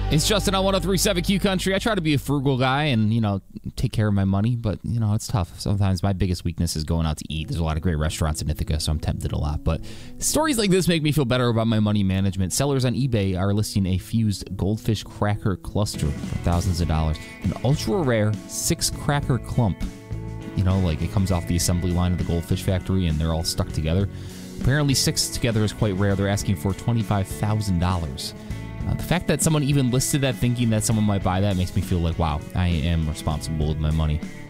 It's Justin on 103.7 Q Country. I try to be a frugal guy and, take care of my money, but, it's tough. Sometimes my biggest weakness is going out to eat. There's a lot of great restaurants in Ithaca, so I'm tempted a lot. But stories like this make me feel better about my money management. Sellers on eBay are listing a fused goldfish cracker cluster for thousands of dollars. An ultra-rare 6-cracker clump. It comes off the assembly line of the goldfish factory, and they're all stuck together. Apparently 6 together is quite rare. They're asking for $25,000. The fact that someone even listed that thinking that someone might buy that makes me feel like, wow, I am responsible with my money.